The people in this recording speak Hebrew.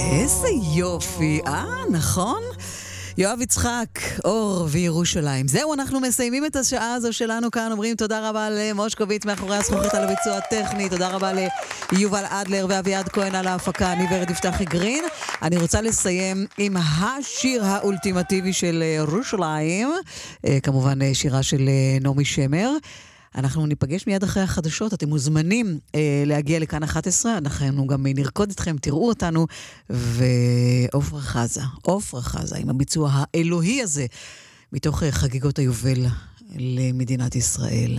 איזה יופי, נכון? יואב יצחק, אור וירושלים. זהו, אנחנו מסיימים את השעה הזו שלנו כאן. אומרים תודה רבה למושקוביץ מאחורי הזכוכית על הביצוע הטכני. תודה רבה ליובל אדלר ואביעד כהן על ההפקה. אני ורד יפתחי גרין. אני רוצה לסיים עם השיר האולטימטיבי של ירושלים. כמובן שירה של נעמי שמר. אנחנו ניפגש מיד אחרי החדשות. אתם מוזמנים להגיע לכאן 11. אנחנו גם נרקוד אתכם, תראו אותנו. ועופרה חזה עם הביצוע האלוהי הזה מתוך חגיגות היובל למדינת ישראל.